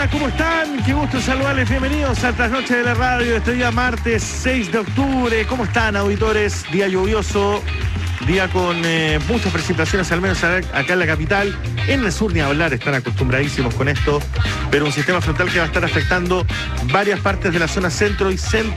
¿cómo están? Qué gusto saludarles, bienvenidos a Trasnoche de la Radio, este día martes 6 de octubre. ¿Cómo están, auditores? Día lluvioso, día con muchas precipitaciones, al menos acá en la capital. En el sur ni hablar, están acostumbradísimos con esto, pero un sistema frontal que va a estar afectando varias partes de la zona centro y